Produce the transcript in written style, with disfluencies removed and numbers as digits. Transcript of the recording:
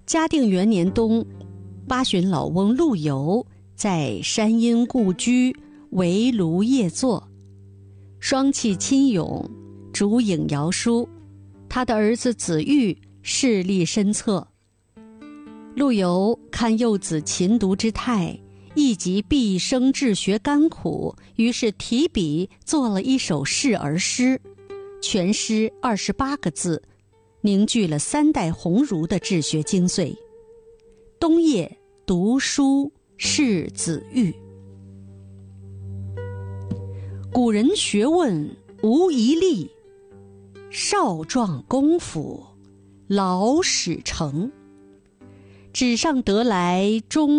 嘉定元年冬，八旬老翁陆游在山阴故居围炉夜坐，双气亲咏，烛影摇书，他的儿子子玉视力深侧。陆游看幼子勤读之态，忆及毕生治学甘苦，于是提笔做了一首示儿诗，全诗28个字，凝聚了3代鸿儒的治学精髓。冬夜读书示子玉。古人学问无一例，少壮功夫老始成。纸上得来终